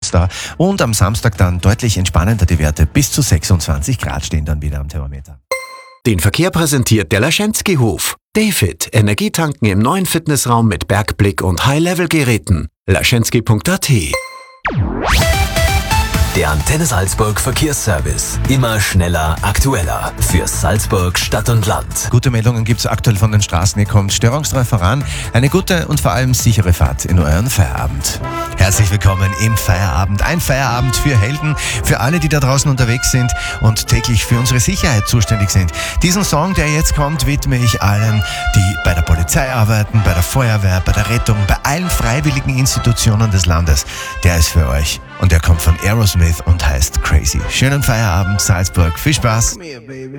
wird's da. Und am Samstag dann deutlich entspannender die Werte. Bis zu 26 Grad stehen dann wieder am Thermometer. Den Verkehr präsentiert der Laschenski-Hof. Dayfit, Energietanken im neuen Fitnessraum mit Bergblick und High-Level-Geräten. laschenski.at. Der Antenne Salzburg Verkehrsservice. Immer schneller, aktueller. Für Salzburg, Stadt und Land. Gute Meldungen gibt's aktuell von den Straßen. Ihr kommt störungsfrei voran. Eine gute und vor allem sichere Fahrt in euren Feierabend. Herzlich willkommen im Feierabend. Ein Feierabend für Helden, für alle, die da draußen unterwegs sind und täglich für unsere Sicherheit zuständig sind. Diesen Song, der jetzt kommt, widme ich allen, die bei der Polizei arbeiten, bei der Feuerwehr, bei der Rettung, bei allen freiwilligen Institutionen des Landes. Der ist für euch und der kommt von Aerosmith und heißt Crazy. Schönen Feierabend, Salzburg. Viel Spaß.